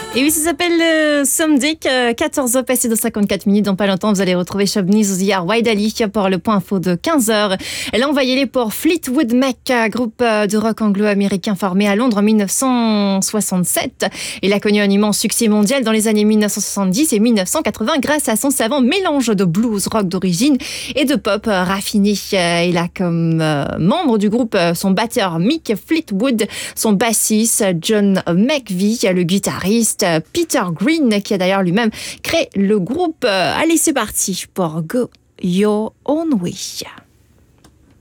Et oui, ça s'appelle Someday, 14h passées de 54 minutes. Dans pas longtemps, vous allez retrouver Shabni Zouziar Waidali pour le point info de 15h. Et là, on va y aller pour Fleetwood Mac, groupe de rock anglo-américain formé à Londres en 1967. Il a connu un immense succès mondial dans les années 1970 et 1980 grâce à son savant mélange de blues rock d'origine et de pop raffiné. Il a comme membre du groupe son batteur Mick Fleetwood, son bassiste John McVie, le guitariste Peter Green, qui a d'ailleurs lui-même créé le groupe. Allez, c'est parti pour Go Your Own Way.